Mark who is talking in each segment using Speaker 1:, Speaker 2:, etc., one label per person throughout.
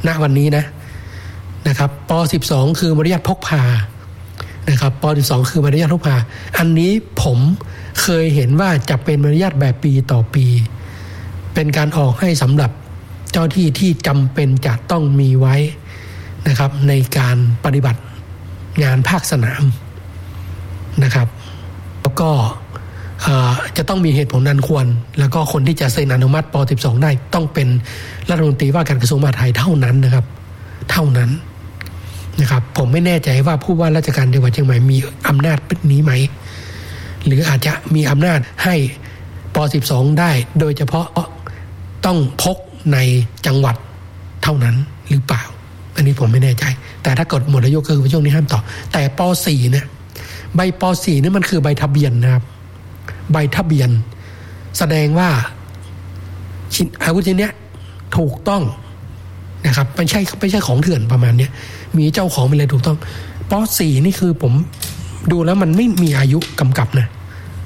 Speaker 1: ณวันนี้นะครับป.12 คือใบอนุญาตพกพานะครับป.12 คือใบอนุญาตพกพาอันนี้ผมเคยเห็นว่าจะเป็นใบอนุญาตแบบปีต่อปีเป็นการออกให้สำหรับเจ้าที่ที่จำเป็นจะต้องมีไว้นะครับในการปฏิบัติงานภาคสนามนะครับแล้วก็จะต้องมีเหตุผลอันควรแล้วก็คนที่จะเซ็นอนุมัติป.12 ได้ต้องเป็นรัฐมนตรีว่าการกระทรวงมหาดไทยเท่านั้นนะครับเท่านั้นนะครับผมไม่แน่ใจว่าผู้ว่าราชการจังหวัดเชียงใหม่มีอำนาจเป็นนี้ไหมหรืออาจจะมีอำนาจให้ป.12 ได้โดยเฉพาะต้องพกในจังหวัดเท่านั้นหรือเปล่าอันนี้ผมไม่แน่ใจแต่ถ้ากดหมดอายุก็คือช่วงนี้ห้ามต่อแต่ป.4 เนี่ยใบป.4 นี่มันคือใบทะเบียนนะครับใบทะเบียนแสดงว่าอาวุธชิ้นนี้ถูกต้องนะครับไม่ใช่ของเถื่อนประมาณนี้มีเจ้าของเป็นอะไรถูกต้องป.4 นี่คือผมดูแล้วมันไม่มีอายุกำกับนะ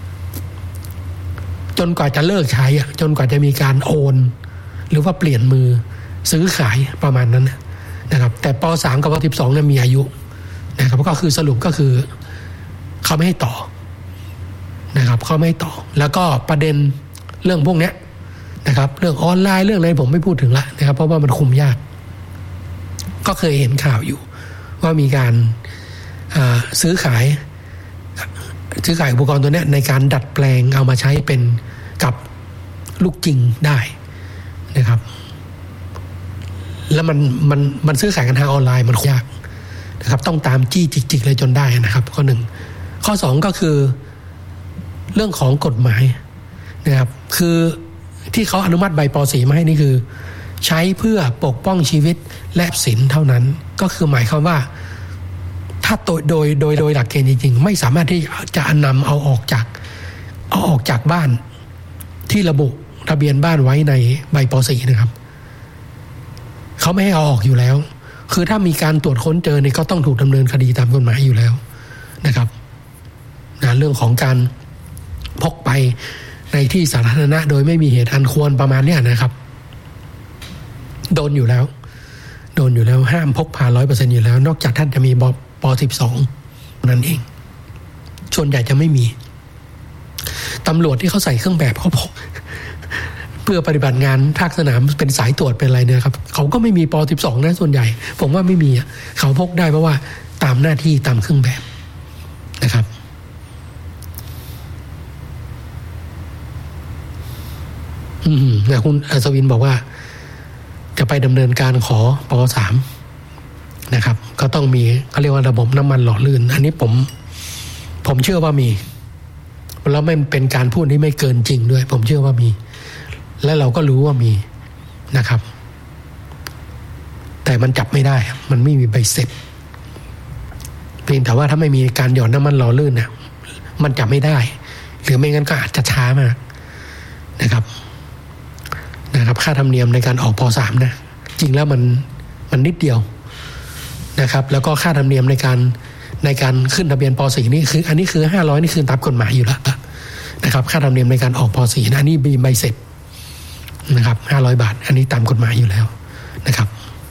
Speaker 1: จนกว่าจะเลิกใช้จนกว่าจะมีการโอนหรือว่าเปลี่ยนมือซื้อขายประมาณนั้นนะครับแต่ป.3 กับป.12 เนี่ยมีอายุนะครับก็คือสรุปก็คือเขาไม่ให้ต่อนะครับเขาไม่ให้ต่อแล้วก็ประเด็นเรื่องพวกนี้นะครับเรื่องออนไลน์เรื่องอะไรผมไม่พูดถึงละนะครับเพราะว่ามันคุมยากก็เคยเห็นข่าวอยู่ว่ามีการซื้อขายอุปกรณ์ตัวนี้ในการดัดแปลงเอามาใช้เป็นกับลูกจริงได้นะครับแล้วมันซื้อขายกันทางออนไลน์มันยากนะครับต้องตามจี้จิกๆเลยจนได้นะครับข้อหนึ่งข้อสองก็คือเรื่องของกฎหมายนะครับคือที่เขาอนุมัติใบป.4 มาให้นี่คือใช้เพื่อปกป้องชีวิตและทรัพย์สินเท่านั้นก็คือหมายความว่าถ้าโดยหลักเกณฑ์จริงๆไม่สามารถที่จะนำเอาออกจากบ้านที่ระบุทะเบียนบ้านไว้ในใบป.4 นะครับเขาไม่ให้เอาออกอยู่แล้วคือถ้ามีการตรวจค้นเจอเนี่ยก็ต้องถูกดำเนินคดีตามกฎหมายอยู่แล้วนะครับเรื่องของการพกไปในที่สาธารณะโดยไม่มีเหตุอันควรประมาณเนี้ยนะครับโดนอยู่แล้วห้ามพกพา 100% อยู่แล้วนอกจากท่านจะมีป.12 นั่นเองส่วนใหญ่จะไม่มีตำรวจที่เขาใส่เครื่องแบบเขาพกเพื่อปฏิบัติงานภาคสนามเป็นสายตรวจเป็นอะไรเนี่ยครับเขาก็ไม่มีป.12 นะส่วนใหญ่ผมว่าไม่มีเขาพกได้เพราะว่าตามหน้าที่ตามเครื่องแบบนะครับคุณอัศวินบอกว่าจะไปดำเนินการขอป.3 นะครับก็ต้องมีเขาเรียกว่าระบบน้ำมันหล่อลื่นอันนี้ผมเชื่อว่ามีแล้วไม่เป็นการพูดที่ไม่เกินจริงด้วยผมเชื่อว่ามีและเราก็รู้ว่ามีนะครับแต่มันจับไม่ได้มันไม่มีใบเสร็จเพียงแต่ว่าถ้าไม่มีการหยอดน้ำมันหล่อลื่นเนี่ยมันจับไม่ได้หรือไม่งั้นก็อาจจะช้ามากนะครับค่าธรรมเนียมในการออกป.3 นะจริงแล้วมันนิดเดียวนะครับแล้วก็ค่าธรรมเนียมในการขึ้นทะเบียนป.4 นี่คืออันนี้คือ500นี่คือตามกฎหมายอยู่แล้วนะครับค่าธรรมเนียมในการออกป.4 นะอันนี้มีใบเสร็จนะครับ500 บาทอันนี้ตามกฎหมายอยู่แล้วนะครับ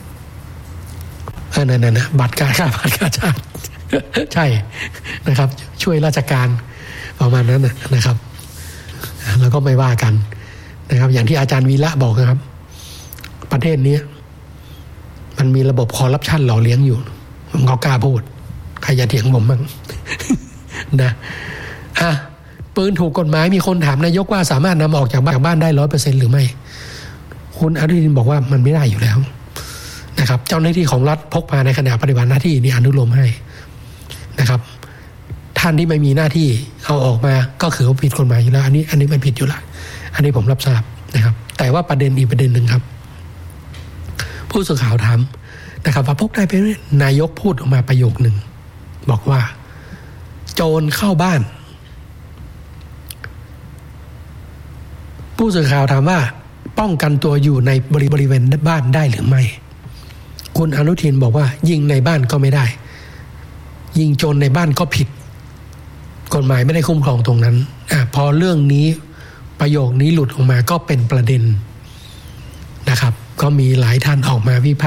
Speaker 1: นั่นบัตรค่าบัตรชาติใช่นะครับช่วยราชการประมาณนั้นนะครับแล้วก็ไม่ว่ากันนะครับอย่างที่อาจารย์วีระบอกนะครับประเทศนี้มันมีระบบคอร์รัปชันหล่อเลี้ยงอยู่ผมก็กล้าพูดใครจะเถียงผมบ้างนะปืนถูกกฎหมายมีคนถามนายกว่าสามารถนำออกจากบ้านได้ 100% หรือไม่คุณอนุทินบอกว่ามันไม่ได้อยู่แล้วนะครับเจ้าหน้าที่ของรัฐพกพาในขณะปฏิบัติหน้าที่นี่อนุโลมให้นะครับท่านที่ไม่มีหน้าที่เอาออกมาก็คือผิดกฎหมายอยู่แล้วอันนี้ไม่ผิดอยู่แล้วอันนี้ผมรับทราบนะครับแต่ว่าประเด็นอีกประเด็นหนึ่งครับผู้สื่อข่าวถามนะครับว่าพกได้ไปไหมนายกพูดออกมาประโยคหนึ่งบอกว่าโจรเข้าบ้านผู้สื่อข่าวถามว่าป้องกันตัวอยู่ในบริเวณบ้านได้หรือไม่คุณอนุทินบอกว่ายิงในบ้านก็ไม่ได้ยิงโจรในบ้านก็ผิดกฎหมายไม่ได้คุ้มครองตรงนั้นพอเรื่องนี้ประโยคนี้หลุดออกมาก็เป็นประเด็นนะครับก็มีหลายท่านออกมาวิพากษ์